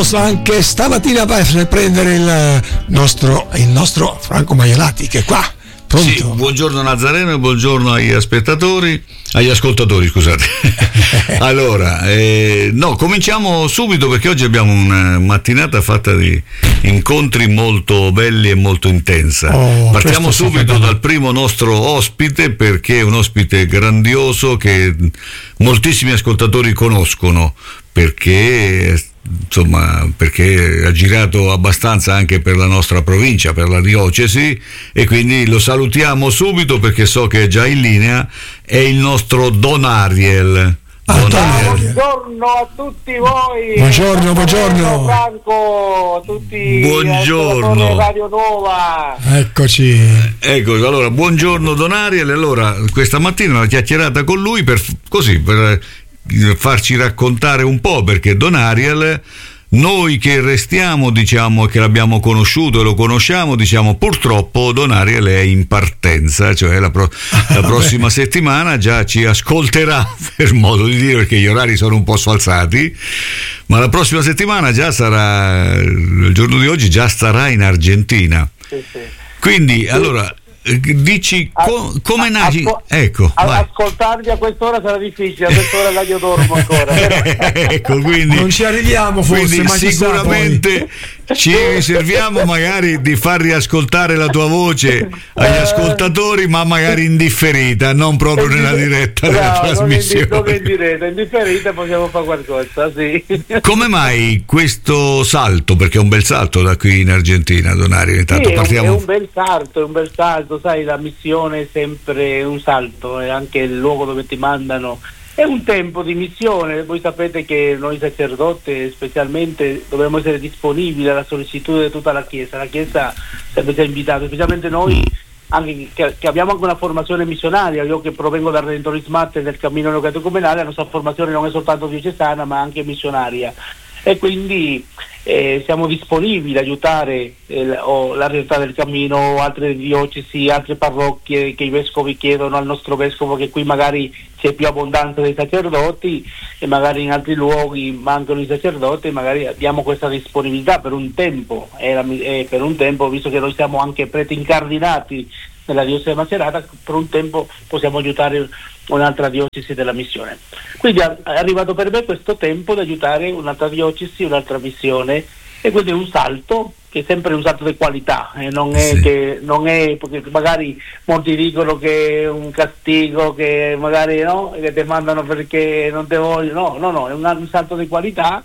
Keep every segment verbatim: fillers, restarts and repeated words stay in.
Anche stamattina per prendere il nostro, il nostro Franco Maiolati che è qua. Pronto? Sì, buongiorno Nazareno e buongiorno agli spettatori, agli ascoltatori, scusate. Allora, eh, no, cominciamo subito perché oggi abbiamo una mattinata fatta di incontri molto belli e molto intensa. Oh, Partiamo subito dal primo nostro ospite, perché è un ospite grandioso che moltissimi ascoltatori conoscono, perché insomma perché ha girato abbastanza anche per la nostra provincia, per la diocesi, e quindi lo salutiamo subito perché so che è già in linea. È il nostro Don Ariel. Ah, Don Ariel. Buongiorno a tutti voi. Buongiorno, buongiorno Franco, a tutti. Buongiorno Radio Nuova. Eccoci. Ecco, allora buongiorno Don Ariel. Allora questa mattina una chiacchierata con lui per così per farci raccontare un po', perché Don Ariel, noi che restiamo, diciamo, che l'abbiamo conosciuto e lo conosciamo, diciamo, purtroppo Don Ariel è in partenza, cioè la, pro- la prossima settimana già ci ascolterà, per modo di dire, perché gli orari sono un po' sfalsati, ma la prossima settimana già sarà, il giorno di oggi già starà in Argentina. Sì, sì. Quindi, allora, dici co- come nasci? Ascol- ecco, a- ascoltarvi a quest'ora sarà difficile, a quest'ora io dormo ancora. Ecco, quindi non ci arriviamo forse, ma sicuramente ci riserviamo magari di far riascoltare la tua voce agli ascoltatori, ma magari indifferita, non proprio nella diretta no, della trasmissione. Non in diretta, indifferita possiamo fare qualcosa, sì. Come mai questo salto? Perché è un bel salto da qui in Argentina, Don Ariel. Intanto sì, partiamo. È un, è un bel salto, è un bel salto, sai, la missione è sempre un salto, e anche il luogo dove ti mandano è un tempo di missione. Voi sapete che noi sacerdoti specialmente dobbiamo essere disponibili alla sollecitudine di tutta la Chiesa. La Chiesa sempre ci ha invitato, specialmente noi anche che, che abbiamo anche una formazione missionaria. Io che provengo dal Redentorismo e del cammino neocatecumenale, la nostra formazione non è soltanto diocesana ma anche missionaria, e quindi eh, siamo disponibili a aiutare eh, o la realtà del cammino, o altre diocesi, altre parrocchie che i vescovi chiedono al nostro vescovo che qui magari c'è più abbondanza dei sacerdoti e magari in altri luoghi mancano i sacerdoti, e magari abbiamo questa disponibilità per un tempo, eh, la, eh, per un tempo, visto che noi siamo anche preti incardinati nella diocesi di Macerata, per un tempo possiamo aiutare un'altra diocesi della missione. Quindi è arrivato per me questo tempo di aiutare un'altra diocesi, un'altra missione, e quindi è un salto che è sempre un salto di qualità, eh, non è sì. che non è perché magari molti dicono che è un castigo, che magari no, che ti mandano perché non te vogliono, no, no, no, è un, un salto di qualità,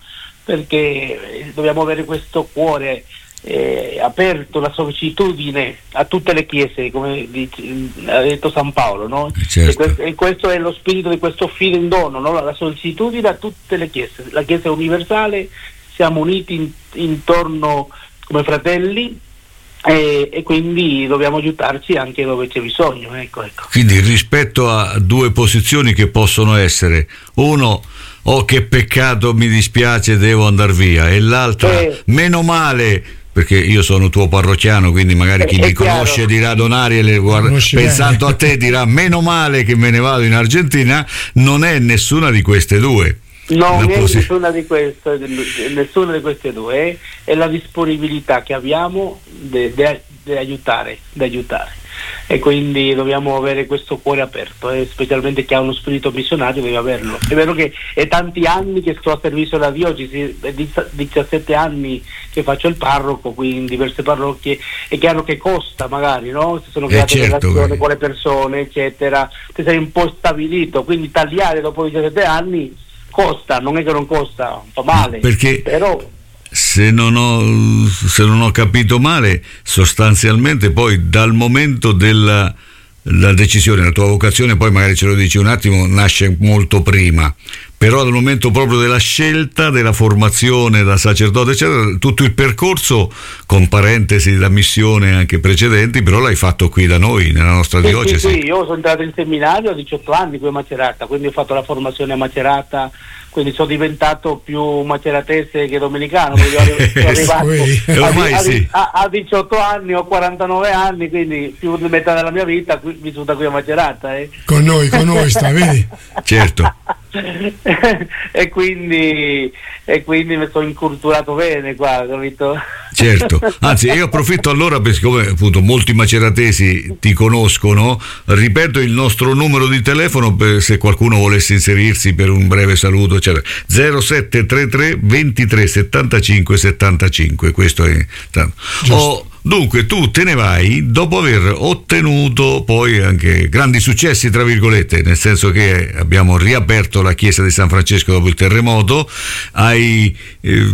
perché dobbiamo avere questo cuore Eh, aperto, la sollecitudine a tutte le chiese, come dice, ha detto San Paolo, no? Certo. E, questo, e questo è lo spirito di questo fide in dono, no? La sollecitudine a tutte le chiese. La Chiesa è universale, siamo uniti in, intorno come fratelli, e, e quindi dobbiamo aiutarci anche dove c'è bisogno, ecco, ecco. Quindi rispetto a due posizioni che possono essere, uno, oh che peccato, mi dispiace, devo andare via, e l'altra, eh. meno male, perché io sono tuo parrocchiano, quindi magari chi mi conosce dirà Don Ariel, pensando bene a te dirà meno male che me ne vado in Argentina. Non è nessuna di queste due. Non è posi- nessuna di queste, nessuna di queste due, eh? È la disponibilità che abbiamo di aiutare, di aiutare. E quindi dobbiamo avere questo cuore aperto, eh? Specialmente chi ha uno spirito missionario deve averlo. È vero che è tanti anni che sto a servizio della diocesi, è diciassette anni che faccio il parroco qui in diverse parrocchie. È chiaro che costa magari, no? Si sono create eh certo, relazioni eh. con le persone, eccetera, ti sei un po' stabilito, quindi tagliare dopo diciassette anni costa, non è che non costa, fa male, perché però se non ho se non ho capito male, sostanzialmente poi dal momento della la decisione, la tua vocazione, poi magari ce lo dici un attimo, nasce molto prima, però dal momento proprio della scelta, della formazione da sacerdote, eccetera, tutto il percorso, con parentesi da missione anche precedenti, però l'hai fatto qui da noi, nella nostra sì, diocesi. Sì, sì, io sono entrato in seminario a diciotto anni qui a Macerata, quindi ho fatto la formazione a Macerata quindi sono diventato più maceratese che domenicano, quindi sono arrivato ormai a, sì. a, a diciotto anni, ho quarantanove anni, quindi più di metà della mia vita qui, vissuta qui a Macerata. Eh. Con noi, con noi sta, vedi? Certo. e quindi e quindi mi sono inculturato bene qua, capito? Certo, anzi io approfitto allora, perché siccome appunto molti maceratesi ti conoscono, ripeto il nostro numero di telefono per se qualcuno volesse inserirsi per un breve saluto, eccetera. zero sette tre tre ventitré settantacinque settantacinque, questo è oh, dunque tu te ne vai dopo aver ottenuto poi anche grandi successi tra virgolette, nel senso che abbiamo riaperto la chiesa di San Francesco dopo il terremoto, hai eh,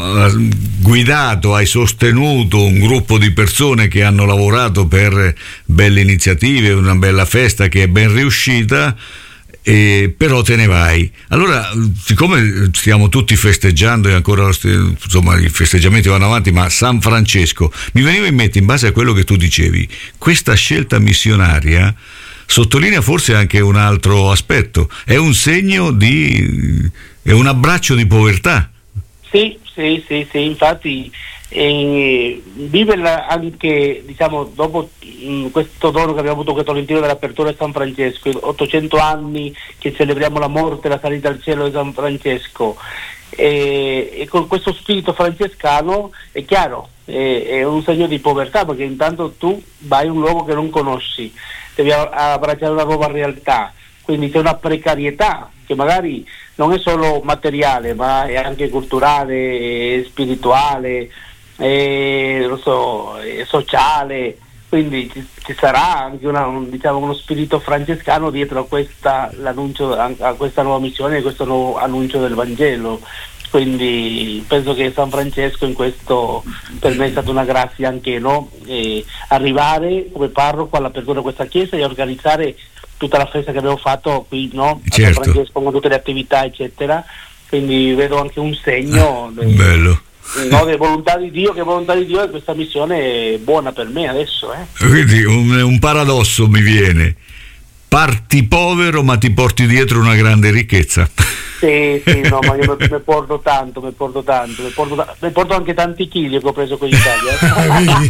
guidato, hai sostenuto un gruppo di persone che hanno lavorato per belle iniziative, una bella festa che è ben riuscita. E però te ne vai. Allora, siccome stiamo tutti festeggiando e ancora insomma i festeggiamenti vanno avanti, ma San Francesco, mi veniva in mente, in base a quello che tu dicevi, questa scelta missionaria sottolinea forse anche un altro aspetto, è un segno di, è un abbraccio di povertà. Sì, sì, sì, sì, infatti eh, viverla anche, diciamo, dopo mh, questo dono che abbiamo avuto, questo Tolentino dell'apertura di San Francesco, ottocento anni che celebriamo la morte e la salita al cielo di San Francesco, e, e con questo spirito francescano è chiaro, è, è un segno di povertà, perché intanto tu vai in un luogo che non conosci, devi abbracciare una nuova realtà, quindi c'è una precarietà che magari non è solo materiale, ma è anche culturale, è spirituale, è, non so, è sociale, quindi ci, ci sarà anche una, un, diciamo, uno spirito francescano dietro a questa, l'annuncio, a, a questa nuova missione, a questo nuovo annuncio del Vangelo. Quindi penso che San Francesco in questo per me è stata una grazia anche, no? E arrivare come parroco all'apertura di questa chiesa e organizzare tutta la festa che abbiamo fatto qui, no? A Certo. San Francesco, con tutte le attività eccetera, quindi vedo anche un segno ah, de, bello. No, di volontà di Dio, che volontà di Dio, e questa missione è buona per me adesso, eh. Quindi un, un paradosso mi viene: parti povero ma ti porti dietro una grande ricchezza. Sì, sì, no, ma io mi porto tanto, mi porto tanto, mi porto, mi porto anche tanti chili che ho preso qui in Italia.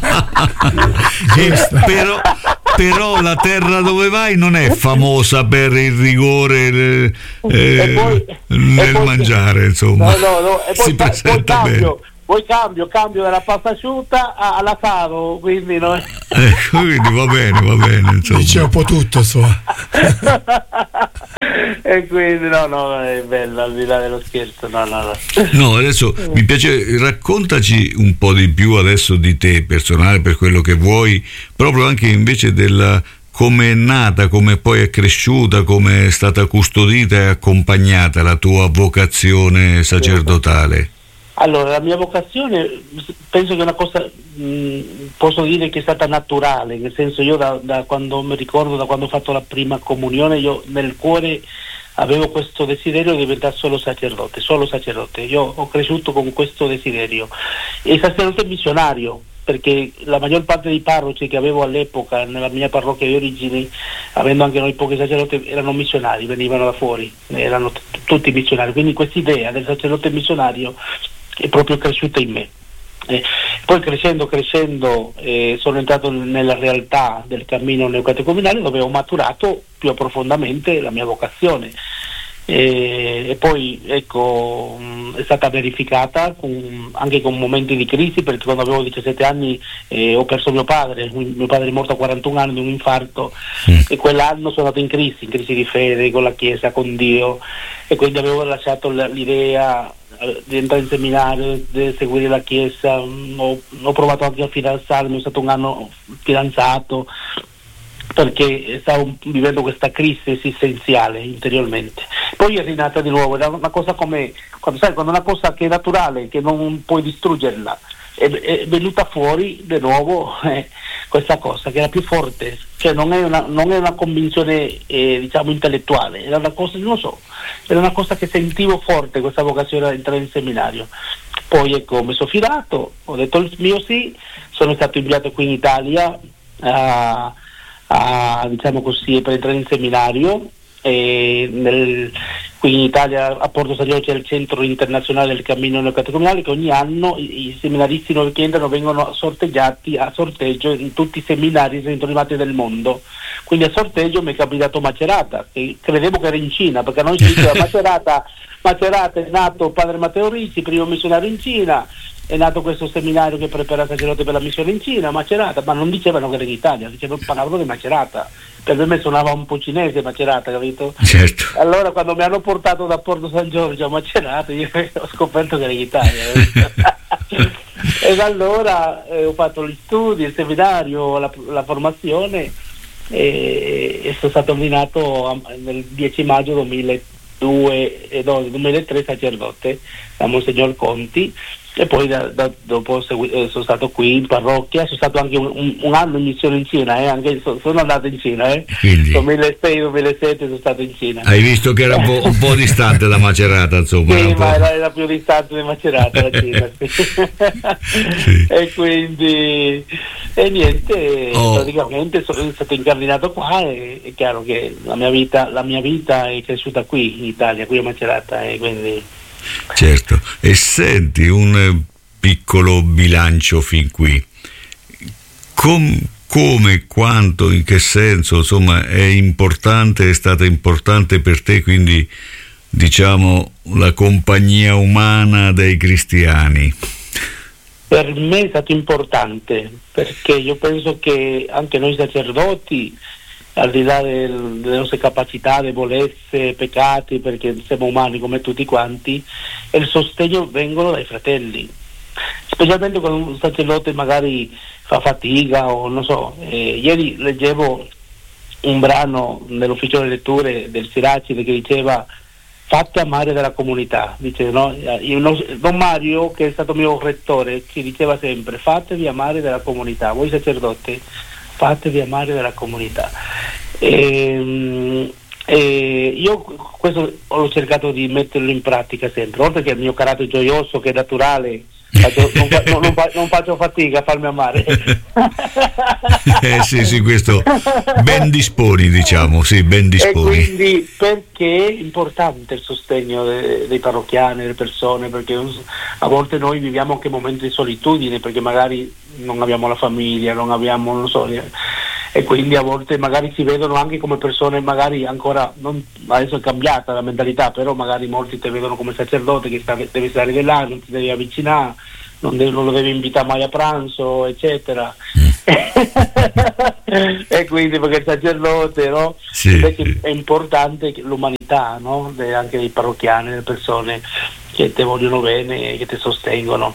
Eh. però, però la terra dove vai non è famosa per il rigore eh, e poi, nel e poi, mangiare, insomma. No, no, no, e poi, si poi presenta cambio, bene. Poi cambio, cambio dalla pasta asciutta all'asado, quindi no. Ecco, quindi va bene, va bene, insomma. Dice un po' tutto, insomma. E quindi no, no, è bello, al di là dello scherzo, no, no, no. No, adesso mi piace, raccontaci un po' di più adesso di te personale, per quello che vuoi, proprio anche invece della come è nata, come poi è cresciuta, come è stata custodita e accompagnata la tua vocazione sacerdotale. Allora, la mia vocazione penso che è una cosa, mh, posso dire che è stata naturale, nel senso, io da, da quando mi ricordo, da quando ho fatto la prima comunione, io nel cuore avevo questo desiderio di diventare solo sacerdote, solo sacerdote. Io ho cresciuto con questo desiderio. E sacerdote missionario, perché la maggior parte dei parroci che avevo all'epoca nella mia parrocchia di origini, avendo anche noi pochi sacerdoti, erano missionari, venivano da fuori, erano t- tutti missionari. Quindi questa idea del sacerdote missionario è proprio cresciuta in me. Eh, poi crescendo, crescendo eh, sono entrato nella realtà del cammino neocatecumenale, dove ho maturato più profondamente la mia vocazione. E, e poi ecco, mh, è stata verificata con, anche con momenti di crisi, perché quando avevo diciassette anni eh, ho perso mio padre, mio padre è morto a quarantuno anni di un infarto, mm. e quell'anno sono andato in crisi, in crisi di fede con la Chiesa, con Dio, e quindi avevo lasciato l'idea di entrare in seminario, di seguire la Chiesa. Ho, ho provato anche a fidanzarmi, è stato un anno fidanzato, perché stavo vivendo questa crisi esistenziale interiormente. Poi è rinata di nuovo, era una cosa come, quando sai, quando una cosa che è naturale, che non puoi distruggerla, è, è venuta fuori di nuovo eh, questa cosa che era più forte, cioè non è una, non è una convinzione eh, diciamo intellettuale, era una cosa, non so, era una cosa che sentivo forte, questa vocazione ad entrare in seminario. Poi ecco, mi sono fidato, ho detto il mio sì, sono stato inviato qui in Italia a A, diciamo così, per entrare in seminario, e nel, qui in Italia a Porto San Giorgio c'è il centro internazionale del cammino neocatecumenale, che ogni anno i, i seminaristi nuovi che entrano vengono sorteggiati a sorteggio in tutti i seminari rintornati del mondo. Quindi a sorteggio mi è capitato Macerata, che credevo che era in Cina, perché noi ci diceva Macerata, Macerata è nato padre Matteo Ricci, primo missionario in Cina, è nato questo seminario che prepara sacerdote per la missione in Cina, Macerata, ma non dicevano che era in Italia, dicevano, parlavano di Macerata. Per me suonava un po' cinese Macerata, capito? Certo. Allora quando mi hanno portato da Porto San Giorgio a Macerata io ho scoperto che era in Italia. E da allora eh, ho fatto gli studi, il seminario, la, la formazione e, e sono stato ordinato nel dieci maggio duemiladue e no, duemilatré sacerdote da Monsignor Conti. E poi da, da, dopo segui, eh, sono stato qui in parrocchia, sono stato anche un, un, un anno in missione in Cina, eh, anche, so, sono andato in Cina, eh. Quindi, duemilasei duemilasette sono stato in Cina. Hai visto che era un po', un po' distante da Macerata, insomma. Sì, era ma era, era più distante di Macerata la Cina. Sì. E quindi, e niente, oh. praticamente sono stato incardinato qua e è chiaro che la mia vita, la mia vita è cresciuta qui in Italia, qui a Macerata, e quindi... Certo, e senti un piccolo bilancio fin qui, Com, come, quanto, in che senso, insomma, è importante, è stata importante per te, quindi diciamo la compagnia umana dei cristiani? Per me è stato importante, perché io penso che anche noi sacerdoti, al di là del, delle nostre capacità, debolezze, peccati, perché siamo umani come tutti quanti, e il sostegno vengono dai fratelli, specialmente quando un sacerdote magari fa fatica o non so. Eh, ieri leggevo un brano nell'ufficio delle letture del Siracide che diceva fate amare della comunità, dice, no? Don Mario, che è stato mio rettore, ci diceva sempre fatevi amare della comunità, voi sacerdote fatevi amare della comunità. E, e io questo ho cercato di metterlo in pratica sempre, oltre che il mio carattere gioioso che è naturale, faccio, non, non, non, non faccio fatica a farmi amare. Eh sì, sì, questo ben disponi, diciamo, sì, ben disponi. E quindi perché è importante il sostegno dei, dei parrocchiani, delle persone, perché a volte noi viviamo anche momenti di solitudine, perché magari non abbiamo la famiglia, non abbiamo, non so, e quindi a volte magari si vedono anche come persone, magari ancora, non, adesso è cambiata la mentalità, però magari molti ti vedono come sacerdote che sta, devi stare di là, non ti devi avvicinare, non, devi, non lo devi invitare mai a pranzo, eccetera. E quindi perché il sacerdote, no? Sì. Invece è importante che l'umanità, no? De, anche dei parrocchiani, delle persone che ti vogliono bene, che ti sostengono.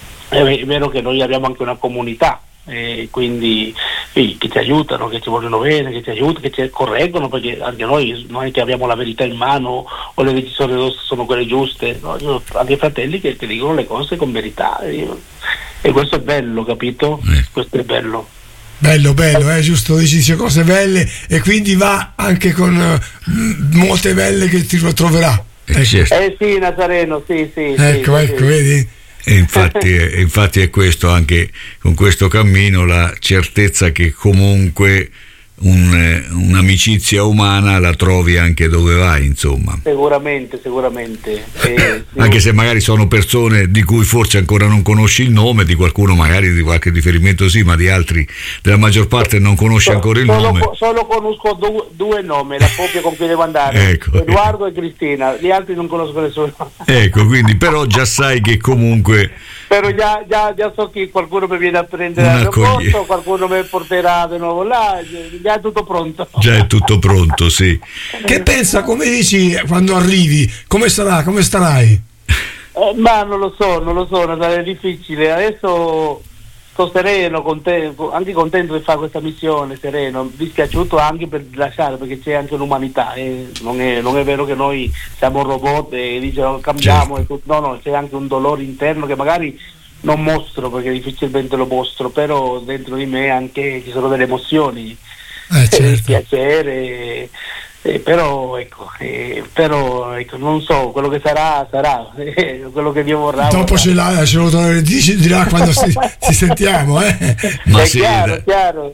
È vero che noi abbiamo anche una comunità, e quindi sì, che ci aiutano, che ci vogliono bene, che ci aiutano, che ci correggono, perché anche noi non è che abbiamo la verità in mano o le decisioni nostre sono quelle giuste, no? Io ho anche fratelli che ti dicono le cose con verità, io, e questo è bello, capito? Eh. Questo è bello. Bello, bello, è eh, giusto, dici cose belle e quindi va anche con uh, molte belle che ti troverà. Eh, certo. eh sì, Nazareno, sì, sì. Ecco, sì, ecco, sì. Vedi? E infatti, è, infatti è questo, anche con questo cammino, la certezza che comunque un, un'amicizia umana la trovi anche dove vai, insomma. Sicuramente, sicuramente. Eh, anche se magari sono persone di cui forse ancora non conosci il nome, di qualcuno magari di qualche riferimento sì, ma di altri, della maggior parte non conosci so, ancora il solo, nome. Solo conosco due, due nomi, la coppia con cui devo andare, ecco, Edoardo ecco. e Cristina, gli altri non conosco nessuno. Ecco, quindi però già sai che comunque... Però già, già, già so che qualcuno mi viene a prendere all'aeroporto, qualcuno mi porterà di nuovo là, già è tutto pronto. Già è tutto pronto, sì. Che pensa, come dici, quando arrivi, come sarà, come starai? Eh, ma non lo so, non lo so, è difficile. Adesso sto sereno, contento, anche contento di fare questa missione, sereno, dispiaciuto anche per lasciare, perché c'è anche l'umanità, eh. non, è, non è vero che noi siamo robot e diciamo cambiamo, certo. e tutto. No, no, c'è anche un dolore interno che magari non mostro, perché difficilmente lo mostro, però dentro di me anche ci sono delle emozioni, eh, certo. dispiacere. Eh, però ecco, eh, però ecco, non so, quello che sarà sarà, eh, quello che Dio vorrà. Dopo ce l'ha, ce lo dici, dirà quando si, ci sentiamo, eh. Ma è sì, chiaro, da, chiaro.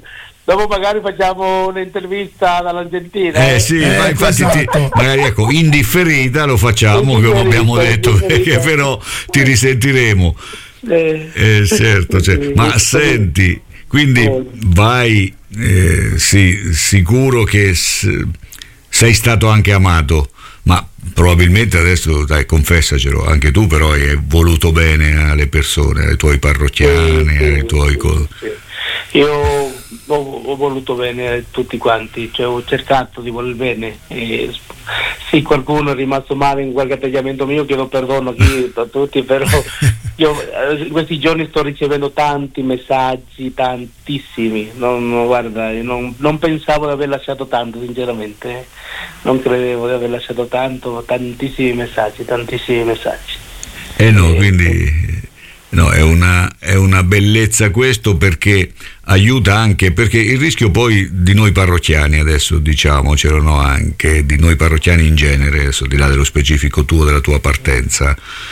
dopo magari facciamo un'intervista dall'Argentina. Eh, eh? sì, eh, ma infatti esatto. ti, magari ecco, indifferita lo facciamo, come abbiamo detto, perché però ti risentiremo. Eh, Eh, certo, certo. Ma senti, quindi vai, eh, sì, sicuro che s- sei stato anche amato, ma probabilmente adesso, dai, confessacelo, anche tu però hai voluto bene alle persone, ai tuoi parrocchiani, sì, ai tuoi... sì, co- sì. Io ho, ho voluto bene a tutti quanti, cioè ho cercato di voler bene. E, sì, qualcuno è rimasto male in qualche atteggiamento mio, chiedo perdono qui a tutti, però io in questi giorni sto ricevendo tanti messaggi, tantissimi. Non, non, guarda, io non, non pensavo di aver lasciato tanto, sinceramente. Non credevo di aver lasciato tanto, tantissimi messaggi, tantissimi messaggi. Eh no, quindi... No, è una, è una bellezza questo, perché aiuta anche, perché il rischio poi di noi parrocchiani, adesso diciamocelo, no, anche di noi parrocchiani in genere, adesso di là dello specifico tuo, della tua partenza,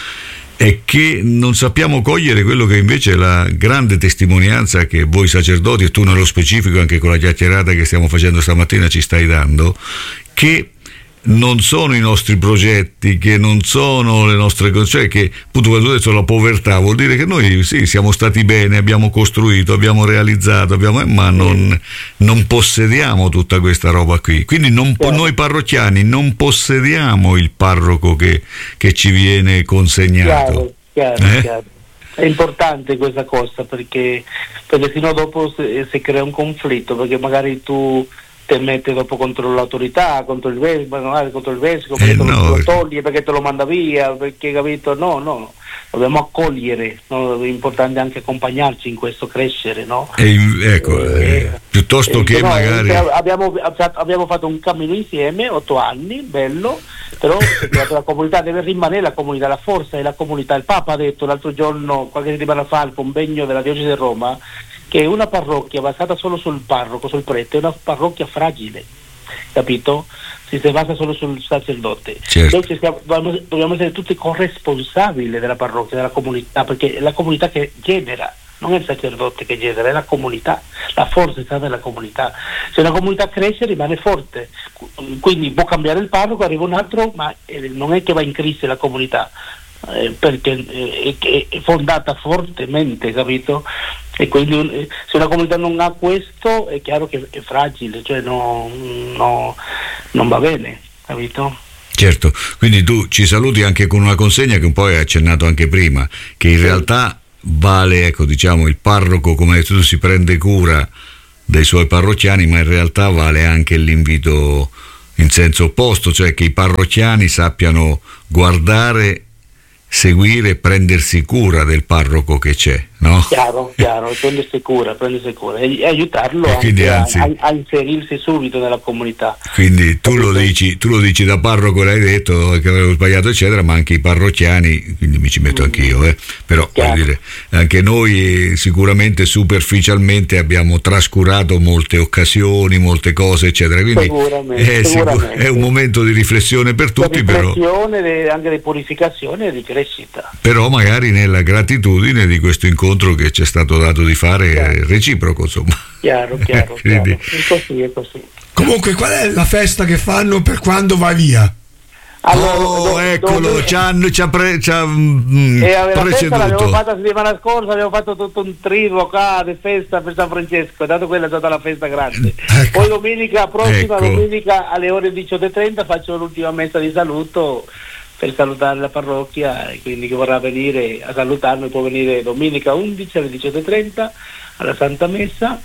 è che non sappiamo cogliere quello che invece è la grande testimonianza che voi sacerdoti, e tu nello specifico anche con la chiacchierata che stiamo facendo stamattina ci stai dando, che non sono i nostri progetti, che non sono le nostre cose, cioè che appunto quando ho detto la povertà vuol dire che noi sì, siamo stati bene, abbiamo costruito, abbiamo realizzato, abbiamo, ma non, non possediamo tutta questa roba qui, quindi non, noi parrocchiani non possediamo il parroco che, che ci viene consegnato. Chiaro, chiaro, eh? chiaro. È importante questa cosa, perché, perché sennò dopo si, si crea un conflitto, perché magari tu te mette dopo contro l'autorità, contro il vescovo, magari contro il vescovo, perché Eh te no. lo toglie, perché te lo manda via, perché, capito? No, no, dobbiamo accogliere, no? È importante anche accompagnarci in questo crescere, no? E in- ecco, eh, piuttosto eh, che no, magari... eh, abbiamo, abbiamo fatto un cammino insieme, otto anni, bello, però la comunità deve rimanere la comunità, la forza è la comunità. Il Papa ha detto l'altro giorno, qualche settimana fa, al convegno della diocesi di Roma, che una parrocchia basata solo sul parroco, sul prete, è una parrocchia fragile, capito? Si si basa solo sul sacerdote. Certo. Invece siamo, dobbiamo, dobbiamo essere tutti corresponsabili della parrocchia, della comunità, perché è la comunità che genera, non è il sacerdote che genera, è la comunità, la forza sta nella comunità. Se la comunità cresce rimane forte, quindi può cambiare il parroco, arriva un altro, ma eh, non è che va in crisi la comunità. Eh, perché eh, è, è fondata fortemente, capito? E quindi eh, se una comunità non ha questo è chiaro che è fragile, cioè no, no, non va bene, capito? Certo, quindi tu ci saluti anche con una consegna che un po' hai accennato anche prima, che in realtà vale, ecco, diciamo, il parroco, come hai detto tu, si prende cura dei suoi parrocchiani, ma in realtà vale anche l'invito in senso opposto, cioè che i parrocchiani sappiano guardare, seguire e prendersi cura del parroco che c'è, no? Chiaro, chiaro, prendersi cura, prendersi cura e, e aiutarlo E anche quindi, a, anzi, a, a inserirsi subito nella comunità. Quindi tu lo dici, tu lo dici da parroco, l'hai detto che avevo sbagliato eccetera, ma anche i parrocchiani, quindi mi ci metto anch'io, eh? Però voglio dire, anche noi sicuramente superficialmente abbiamo trascurato molte occasioni, molte cose eccetera, quindi Sicuramente, è, sicuramente. è un momento di riflessione per tutti, di però, riflessione, de- anche di purificazione e di crescita. però magari nella gratitudine di questo incontro che ci è stato dato di fare, Chiaro. reciproco, insomma. Chiaro, chiaro, Quindi- chiaro. È così, è così. Comunque, qual è la festa che fanno per quando vai via? Allora, oh, do- eccolo, dove- ci hanno ci ha pre, ci ha, mm, E la festa l'abbiamo preceduto. fatta la settimana scorsa, abbiamo fatto tutto un trino qua di festa per San Francesco, dato quella è stata la festa grande. Ecco. Poi domenica prossima, Ecco. domenica alle ore diciotto e trenta faccio l'ultima messa di saluto per salutare la parrocchia, e quindi chi vorrà venire a salutarmi può venire domenica undici alle diciotto e trenta alla Santa Messa,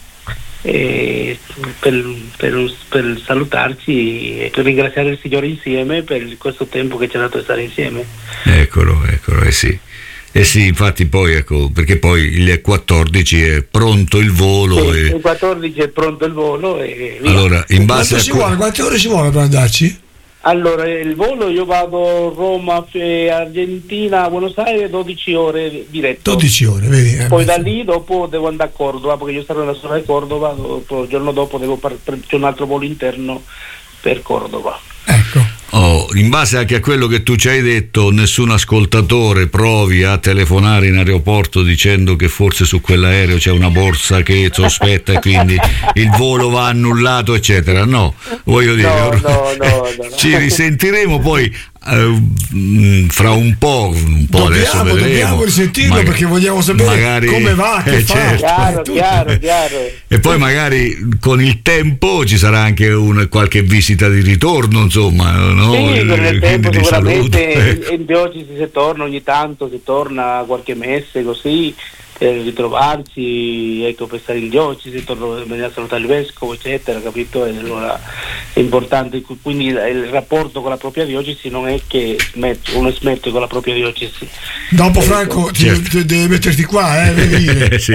e per, per, per salutarci e per ringraziare il Signore insieme per questo tempo che ci ha dato di stare insieme. Eccolo, eccolo, eh sì. Eh sì, infatti poi ecco, perché poi il quattordici è pronto il volo Sì, e il quattordici è pronto il volo e via. allora in base Quanto a ci que- vuole? Quante ore ci vuole per andarci? Allora, il volo io vado Roma, eh, Argentina, Buenos Aires, dodici ore diretto. dodici ore, vedi? eh, Poi da lì dopo devo andare a Cordova, perché io sarò nella zona di Cordova, dopo, il giorno dopo devo par- c'è un altro volo interno per Cordova. Ecco. Oh, in base anche a quello che tu ci hai detto, nessun ascoltatore provi a telefonare in aeroporto dicendo che forse su quell'aereo c'è una borsa che sospetta e quindi il volo va annullato, eccetera. No, voglio dire, no, no, no, no. ci risentiremo poi Uh, fra un po', un po' dobbiamo, adesso vedremo. Dobbiamo risentirlo magari, perché vogliamo sapere magari, come va, che eh, fa. certo. Chiaro, chiaro, chiaro. E poi magari con il tempo ci sarà anche un, qualche visita di ritorno, insomma, no? Sì, con il tempo sicuramente saluto. in diocesi si torna ogni tanto, si torna qualche mese così per ritrovarci, ecco, per stare in diocesi, torno a venire a salutare il vescovo, eccetera, capito? E allora è importante, quindi il, il rapporto con la propria diocesi non è che smette, uno smette con la propria diocesi. Dopo eh, Franco ti, certo. ti, devi metterti qua, eh, venire. Sì.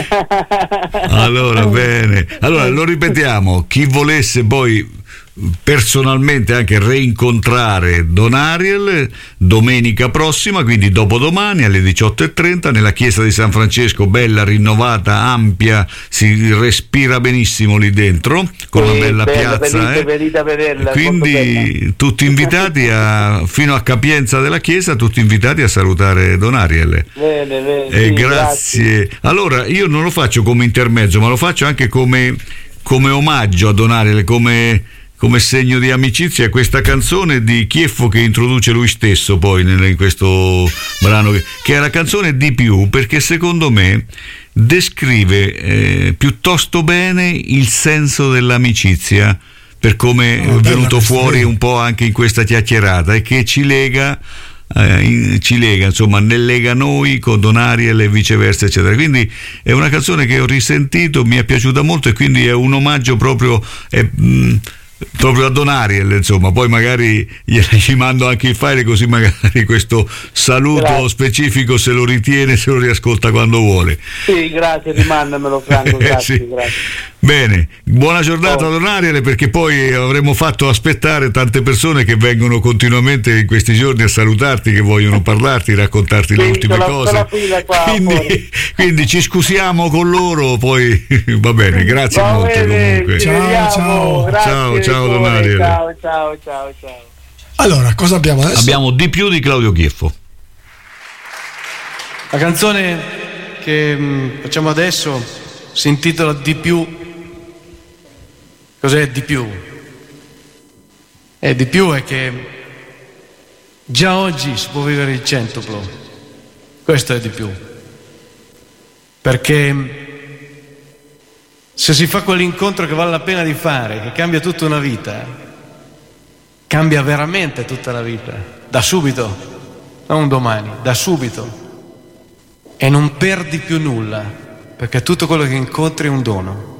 Allora, bene. Allora, lo ripetiamo, chi volesse poi personalmente anche reincontrare Don Ariel domenica prossima, quindi dopodomani alle diciotto e trenta nella chiesa di San Francesco, bella, rinnovata, ampia, si respira benissimo lì dentro con sì, una bella bella, piazza, venite, eh. venite a vederla, quindi tutti invitati a, fino a capienza della chiesa, tutti invitati a salutare Don Ariel. Bene, bene, eh, sì, grazie. grazie Allora io non lo faccio come intermezzo, ma lo faccio anche come, come omaggio a Don Ariel, come come segno di amicizia, questa canzone di Chieffo che introduce lui stesso poi in questo brano, che è la canzone Di più, perché secondo me descrive eh, piuttosto bene il senso dell'amicizia, per come oh, è venuto fuori un po' anche in questa chiacchierata, e che ci lega Eh, in, ci lega, insomma, ne lega noi con Don Ariel e viceversa, eccetera. Quindi è una canzone che ho risentito, mi è piaciuta molto, e quindi è un omaggio proprio è, mh, proprio a Don Ariel, insomma. Poi magari gli mando anche il file, così magari questo saluto grazie. specifico se lo ritiene, se lo riascolta quando vuole. Sì, grazie, rimandamelo Franco, grazie, sì. grazie. Bene, buona giornata oh. Don Ariel, perché poi avremmo fatto aspettare tante persone che vengono continuamente in questi giorni a salutarti, che vogliono parlarti, raccontarti sì, le ultime la, cose. Qua, quindi, quindi ci scusiamo con loro, poi va bene, grazie va molto bene, comunque. Ciao, ciao. Grazie, ciao, ciao Don Ariel. Ciao, ciao, ciao, ciao. Allora, cosa abbiamo adesso? Abbiamo Di più di Claudio Chieffo. La canzone che mh, facciamo adesso si intitola Di più. Cos'è di più? E di più è che già oggi si può vivere il centuplo. Questo è di più. Perché se si fa quell'incontro che vale la pena di fare, che cambia tutta una vita, cambia veramente tutta la vita, da subito, non domani, da subito. E non perdi più nulla, perché tutto quello che incontri è un dono.